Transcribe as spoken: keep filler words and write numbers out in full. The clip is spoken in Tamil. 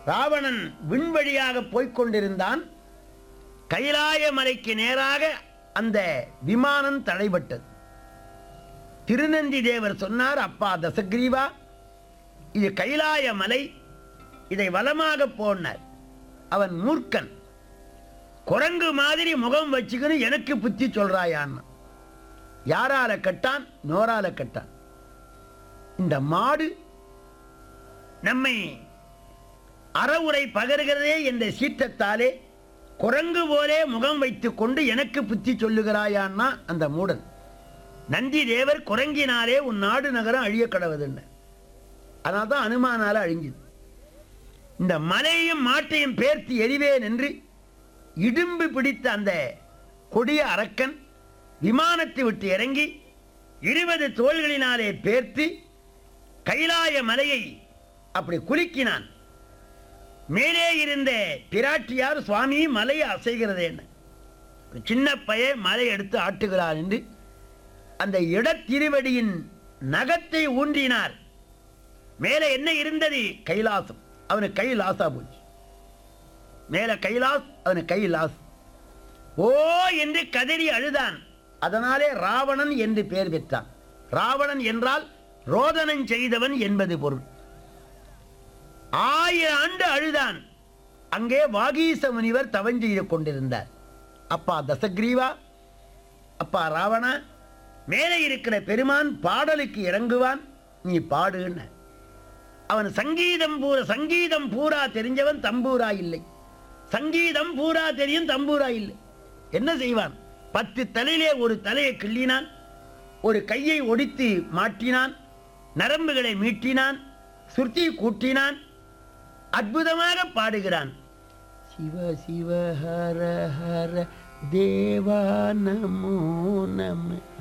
ராவணன் விண்வழியாக போய்கொண்டிருந்தான். கைலாய மலைக்கு நேராக அந்த விமானம் தடைபட்டது. திருநந்தி தேவர் சொன்னார், அப்பா தசக்ரீவா, இது கைலாய மலை, இதை வலமாக போனார். அவன் மூர்க்கன், குரங்கு மாதிரி முகம் வச்சுக்கணும், எனக்கு புத்தி சொல்றாயான்னு. யாரால கட்டான்? நோரால கட்டான். இந்த மாடு நம்மை அறவுரை பகர்கிறதே என்ற சீற்றத்தாலே குரங்கு போலே முகம் வைத்துக் கொண்டு எனக்கு புத்தி சொல்லுகிறாயான்னா அந்த மூடன். நந்தி தேவர் குரங்கினாலே உன் நாடு நகரம் அழிய கடவுதுன்னு. அதனால தான் அனுமானால அழிஞ்சுது. இந்த மலையும் மாட்டையும் பேர்த்து எரிவேன் என்று இடும்பு பிடித்த அந்த கொடிய அரக்கன் விமானத்தை விட்டு இறங்கி இருபது தோள்களினாலே பேர்த்து கைலாய மலையை அப்படி குலுக்கினான். மேலே இருந்த பிராட்டியார், சுவாமி மலையை அசைகிறது என்ன, சின்ன பைய மலை எடுத்து ஆட்டுகிறார் என்று அந்த இடத்திருவடியின் நகத்தை ஊன்றினார். மேலே என்ன இருந்தது? கைலாசம். அவனுக்கு கை லாசா போச்சு. மேல கைலாஸ், அவனுக்கு கை லாஸ். ஓ என்று கதறி அழுதான். அதனாலே ராவணன் என்று பெயர் பெற்றான். ராவணன் என்றால் ரோதனம் செய்தவன் என்பது பொருள். ஆயிரம் ஆண்டு அழுதான். அங்கே வாகீச முனிவர் தவம் செய்து கொண்டிருந்தார். அப்பா தசக்ரீவா, அப்பா ராவணா, மேலே இருக்கிற பெருமான் பாடலுக்கு இறங்குவான், நீ பாடுன்னு. அவன் சங்கீதம் பூரா சங்கீதம் பூரா தெரிஞ்சவன், தம்பூரா இல்லை. சங்கீதம் பூரா தெரியும், தம்பூரா இல்லை. என்ன செய்வான்? பத்து தலையிலே ஒரு தலையை கிள்ளினான், ஒரு கையை ஒடித்து மாற்றினான், நரம்புகளை மீட்டினான், சுருத்தி கூட்டினான், அற்புதமாக பாடுகிறான். சிவ சிவ ஹர ஹர தேவா நமோ நம.